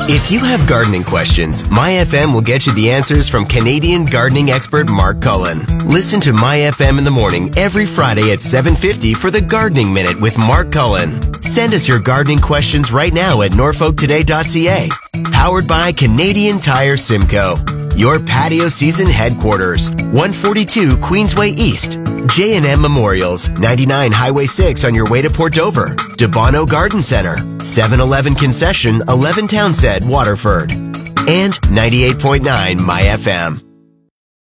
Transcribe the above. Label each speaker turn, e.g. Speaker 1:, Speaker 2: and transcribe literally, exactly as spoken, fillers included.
Speaker 1: If you have gardening questions, My F M will get you the answers from Canadian gardening expert Mark Cullen. Listen to My F M in the morning every Friday at seven fifty for the Gardening Minute with Mark Cullen. Send us your gardening questions right now at norfolk today dot c a. Powered by Canadian Tire Simcoe. Your patio season headquarters. one forty-two Queensway East. J and M Memorials. ninety-nine Highway six on your way to Port Dover. DeBono Garden Center. seven eleven Concession, eleven Townsend, Waterford. And ninety-eight point nine My F M.